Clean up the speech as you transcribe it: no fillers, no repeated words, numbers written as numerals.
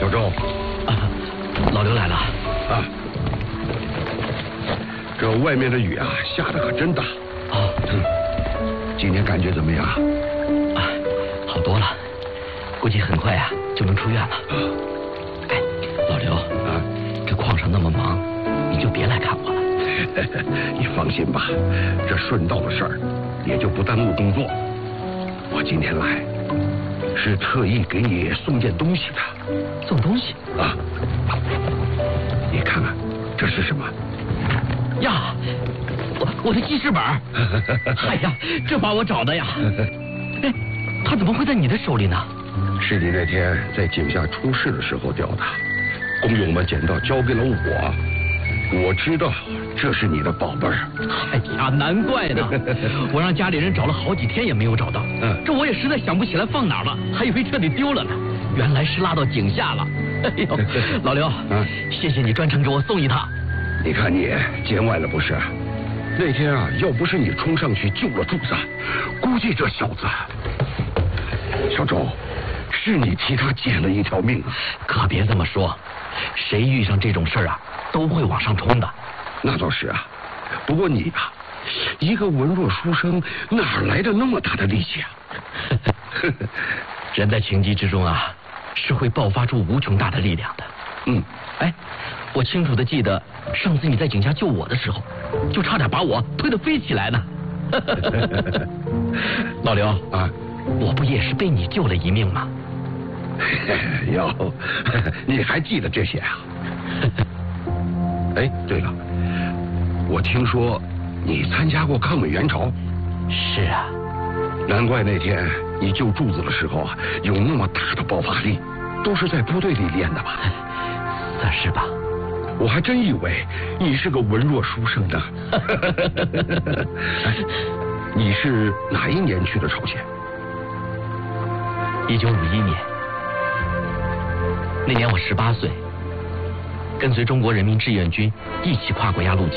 小周， 老刘来了啊！这外面的雨啊，下得可真大啊！ 今天感觉怎么样？ 好多了，估计很快啊就能出院了。哎，老刘啊， 这矿上那么忙，你就别来看我了。 你放心吧，这顺道的事儿也就不耽误工作。我今天来是特意给你送件东西的。 送东西啊？你看看这是什么？ 呀，我的记事本。哎呀，这把我找的呀。哎，他怎么会在你的手里呢？ 是你那天在井下出事的时候掉的，工友们捡到交给了我。我知道这是你的宝贝儿。 哎呀，难怪呢！我让家里人找了好几天也没有找到。这我也实在想不起来放哪儿了，还以为彻底丢了呢。原来是拉到井下了。哎呦，老刘，谢谢你专程给我送一趟。 你看你见外了不是？那天啊，要不是你冲上去救了柱子，估计这小子，小周，是你替他捡了一条命啊！ 可别这么说，谁遇上这种事儿啊，都会往上冲的。 那倒是啊，不过你啊，一个文弱书生，哪来的那么大的力气啊？ 人在情急之中啊，是会爆发出无穷大的力量的。哎，我清楚的记得上次你在井下救我的时候，就差点把我推得飞起来呢。老刘啊， 我不也是被你救了一命吗？ 哟，你还记得这些啊？哎，对了，我听说你参加过抗美援朝。 是啊， 难怪那天你救柱子的时候啊，有那么大的爆发力，都是在部队里练的吧？ 算是吧。 我还真以为你是个文弱书生呢。你是哪一年去的朝鲜 ？1951年。那年我18岁，跟随中国人民志愿军一起跨过鸭绿江。